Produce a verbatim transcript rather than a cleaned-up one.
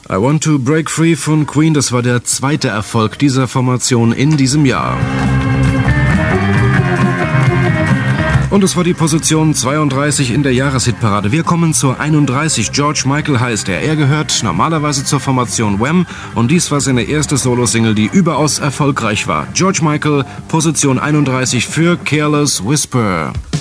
I Want to Break Free von Queen, das war der zweite Erfolg dieser Formation in diesem Jahr. Und es war die Position zweiunddreißig in der Jahreshitparade. Wir kommen zur einunddreißig. George Michael heißt er. Er gehört normalerweise zur Formation Wham und dies war seine erste Solo-Single, die überaus erfolgreich war. George Michael, Position einunddreißig für Careless Whisper.